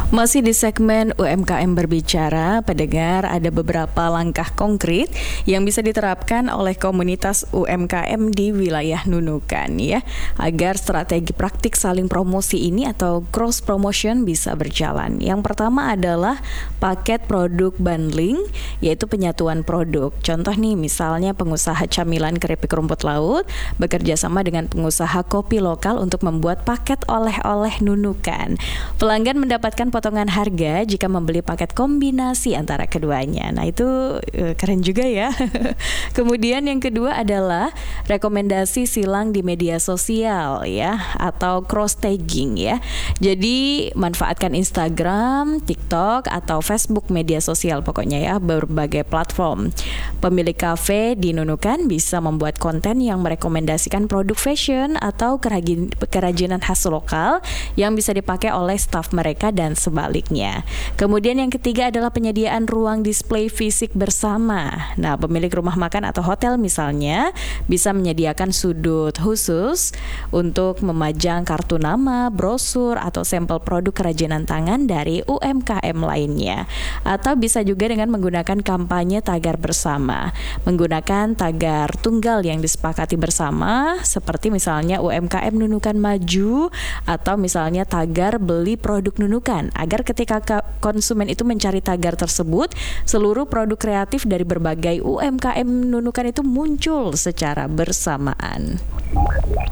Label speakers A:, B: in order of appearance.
A: Masih di segmen UMKM berbicara, pendengar, ada beberapa langkah konkret yang bisa diterapkan oleh komunitas UMKM di wilayah Nunukan ya, agar strategi praktik saling promosi ini atau cross promotion bisa berjalan. Yang pertama adalah paket produk bundling, yaitu penyatuan produk. Contoh nih, misalnya pengusaha camilan keripik rumput laut bekerja sama dengan pengusaha kopi lokal untuk membuat paket oleh-oleh Nunukan. Pelanggan mendapatkan potongan harga jika membeli paket kombinasi antara keduanya. Nah, itu keren juga ya. Kemudian yang kedua adalah rekomendasi silang di media sosial ya, atau cross tagging ya. Jadi manfaatkan Instagram, TikTok atau Facebook, media sosial pokoknya ya, berbagai platform. Pemilik kafe di Nunukan bisa membuat konten yang merekomendasikan produk fashion atau kerajinan khas lokal yang bisa dipakai oleh staf mereka dan sebaliknya. Kemudian yang ketiga adalah penyediaan ruang display fisik bersama. Nah, pemilik rumah makan atau hotel misalnya bisa menyediakan sudut khusus untuk memajang kartu nama, brosur atau sampel produk kerajinan tangan dari UMKM lainnya. Atau bisa juga dengan menggunakan kampanye tagar bersama, menggunakan tagar tunggal yang disepakati bersama, seperti misalnya UMKM Nunukan Maju atau misalnya tagar beli produk Nunukan, agar ketika konsumen itu mencari tagar tersebut, seluruh produk kreatif dari berbagai UMKM Nunukan itu muncul secara bersamaan.